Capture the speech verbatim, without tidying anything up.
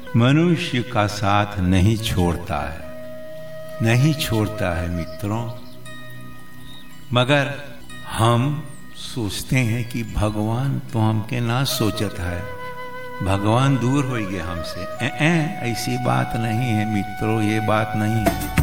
मनुष्य का साथ नहीं छोड़ता है, नहीं छोड़ता है मित्रों। मगर हम सोचते हैं कि भगवान तो हमके ना सोचत है, भगवान दूर हो गए हमसे। ए, ए, ऐसी बात नहीं है मित्रों, ये बात नहीं है।